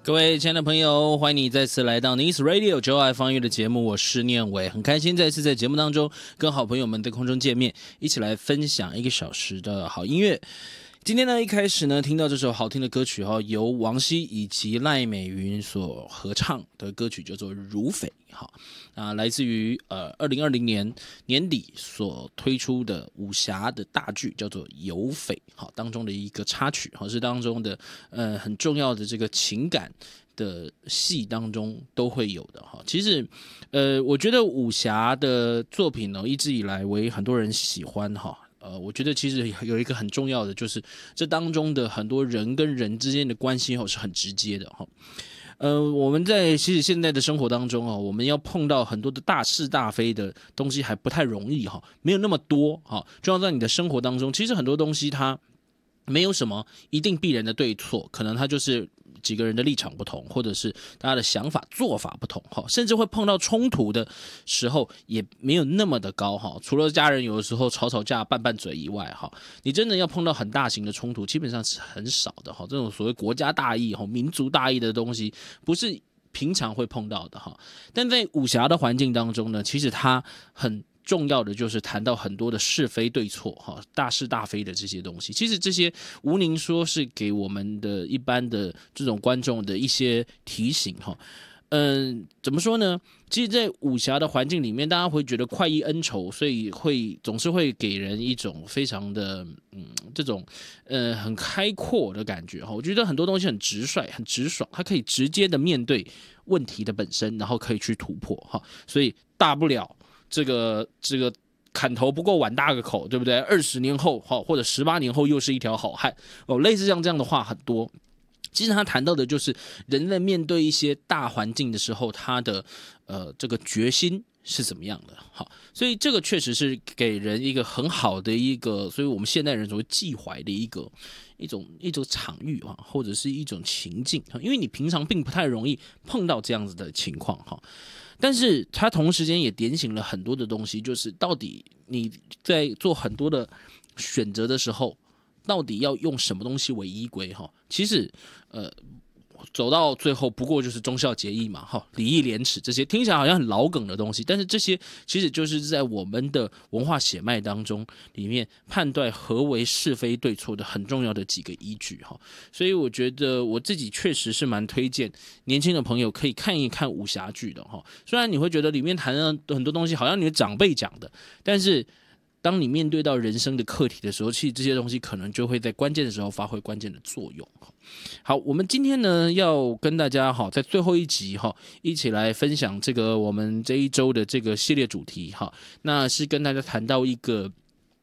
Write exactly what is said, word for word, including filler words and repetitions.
各位亲爱的朋友，欢迎你再次来到 Nice Radio 九爱方乐的节目，我是念伟，很开心再次在节目当中跟好朋友们在空中见面，一起来分享一个小时的好音乐。今天呢，一开始呢，听到这首好听的歌曲哈，由王晰以及赖美云所合唱的歌曲叫做《如匪》哈，啊，来自于呃二零二零年年底所推出的武侠的大剧叫做《有匪》哈，当中的一个插曲哈，是当中的呃很重要的这个情感的戏当中都会有的哈。其实，呃，我觉得武侠的作品呢，一直以来为很多人喜欢哈。呃，我觉得其实有一个很重要的，就是这当中的很多人跟人之间的关系是很直接的哈。呃，我们在其实现在的生活当中我们要碰到很多的大是大非的东西还不太容易哈，没有那么多哈。就像在你的生活当中，其实很多东西它没有什么一定必然的对错，可能它就是几个人的立场不同，或者是大家的想法做法不同，甚至会碰到冲突的时候也没有那么的高，除了家人有的时候吵吵架拌拌嘴以外，你真的要碰到很大型的冲突基本上是很少的，这种所谓国家大义民族大义的东西不是平常会碰到的。但在武侠的环境当中呢，其实它很重要的就是谈到很多的是非对错，大是大非的这些东西，其实这些吴宁说是给我们的一般的这种观众的一些提醒。嗯，怎么说呢？其实，在武侠的环境里面，大家会觉得快意恩仇，所以会总是会给人一种非常的嗯这种呃很开阔的感觉。我觉得很多东西很直率、很直爽，它可以直接的面对问题的本身，然后可以去突破哈。所以大不了。这个这个砍头不够碗大个口，对不对？二十年后，或者十八年后又是一条好汉哦，类似像这样的话很多。其实他谈到的就是人在面对一些大环境的时候，他的呃这个决心是怎么样的。好，所以这个确实是给人一个很好的一个，所以我们现代人所谓寄怀的一个一种一种场域啊，或者是一种情境，因为你平常并不太容易碰到这样子的情况哈。但是他同时间也点醒了很多的东西，就是到底你在做很多的选择的时候，到底要用什么东西为依归哈？其实，呃，走到最后不过就是忠孝节义嘛，哈，礼义廉耻这些听起来好像很老梗的东西，但是这些其实就是在我们的文化血脉当中里面判断何为是非对错的很重要的几个依据哈。所以我觉得我自己确实是蛮推荐年轻的朋友可以看一看武侠剧的哈。虽然你会觉得里面谈的很多东西好像你的长辈讲的，但是当你面对到人生的课题的时候，其实这些东西可能就会在关键的时候发挥关键的作用。好，我们今天呢要跟大家在最后一集一起来分享这个我们这一周的这个系列主题，那是跟大家谈到一个